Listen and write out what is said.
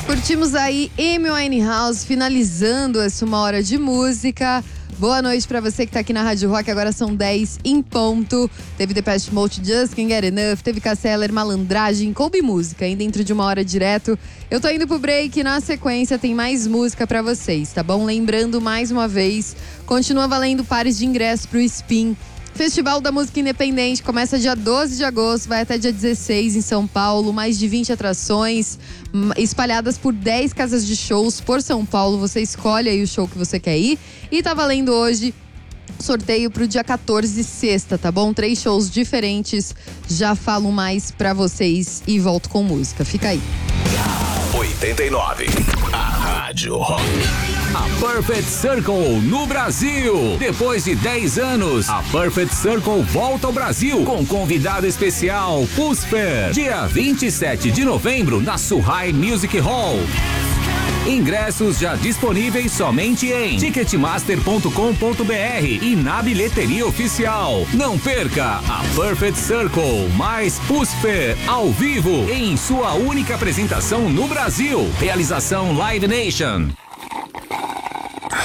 Curtimos aí Amy Winehouse, finalizando essa 1 hora de música. Boa noite pra você que tá aqui na Rádio Rock, agora são 10 em ponto. Teve Depeche Mode, Just Can't Get Enough, teve Casseller, Malandragem, Coube Música, aí dentro de 1 hora direto. Eu tô indo pro break, na sequência tem mais música pra vocês, tá bom? Lembrando mais uma vez, continua valendo pares de ingresso pro Spin. Festival da Música Independente começa dia 12 de agosto, vai até dia 16 em São Paulo. Mais de 20 atrações espalhadas por 10 casas de shows por São Paulo. Você escolhe aí o show que você quer ir. E tá valendo hoje sorteio pro dia 14, sexta, tá bom? 3 shows diferentes. Já falo mais pra vocês e volto com música. Fica aí. 89. A Rádio Rock. A Perfect Circle no Brasil. Depois de 10 anos, a Perfect Circle volta ao Brasil com convidado especial, Pusfer. Dia 27 de novembro na Suhai Music Hall. Ingressos já disponíveis somente em ticketmaster.com.br e na bilheteria oficial. Não perca a Perfect Circle mais Pusfer ao vivo em sua única apresentação no Brasil. Realização Live Nation.